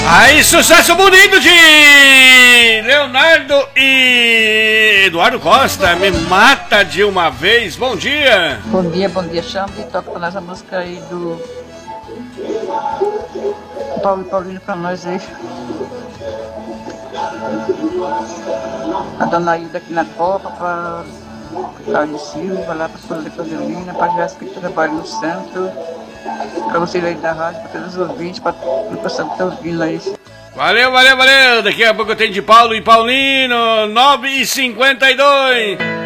Aí, sucesso bonito de Leonardo e Eduardo Costa, Me Mata de Uma Vez. Bom dia. Bom dia, Xambi. Toca pra nós a música aí do Paulo e Paulino pra nós aí. A dona Ilda aqui na Copa, pra Carlos Silva, lá pra Sônia Carolina, pra Jéssica que trabalha no centro, pra vocês aí da rádio, pra todos os ouvintes, pra o pessoal que tá ouvindo aí. Valeu. Daqui a pouco eu tenho de Paulo e Paulino, 9h52.